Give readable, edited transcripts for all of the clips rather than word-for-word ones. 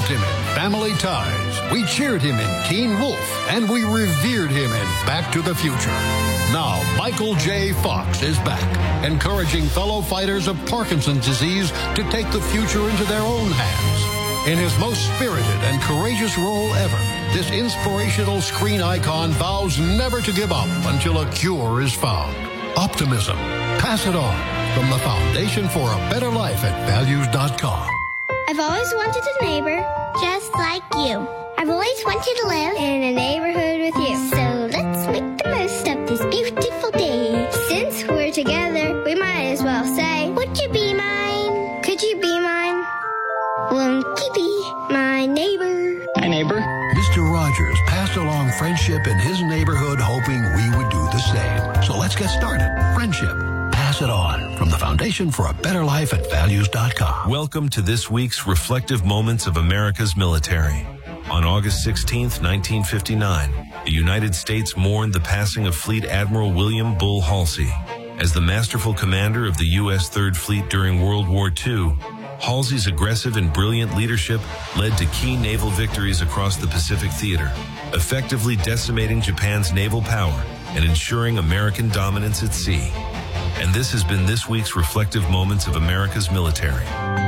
him in Family Ties. We cheered him in Teen Wolf. And we revered him in Back to the Future. Now, Michael J. Fox is back, encouraging fellow fighters of Parkinson's disease to take the future into their own hands. In his most spirited and courageous role ever, this inspirational screen icon vows never to give up until a cure is found. Optimism. Pass it on. From the Foundation for a Better Life at Values.com. I've always wanted a neighbor just like you. I've always wanted to live in a neighborhood with you. So let's make the most of this beautiful day. Since we're together, we might as well say, would you be mine? Could you be mine? Won't you be my neighbor? Hi, neighbor. Mr. Rogers passed along friendship in his neighborhood, hoping we would do the same. So let's get started. Friendship. Pass it on. From the Foundation for a Better Life at Values.com. Welcome to this week's Reflective Moments of America's Military. On August 16th, 1959, the United States mourned the passing of Fleet Admiral William Bull Halsey. As the masterful commander of the U.S. Third Fleet during World War II, Halsey's aggressive and brilliant leadership led to key naval victories across the Pacific theater, effectively decimating Japan's naval power and ensuring American dominance at sea. And this has been this week's Reflective Moments of America's Military.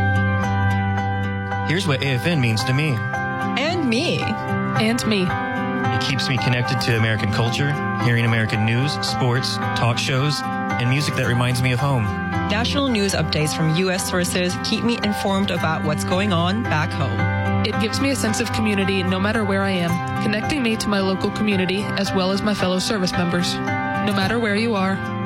Here's what AFN means to me. And me. And me. It keeps me connected to American culture, hearing American news, sports, talk shows, and music that reminds me of home. National news updates from U.S. sources keep me informed about what's going on back home. It gives me a sense of community no matter where I am, connecting me to my local community as well as my fellow service members. No matter where you are,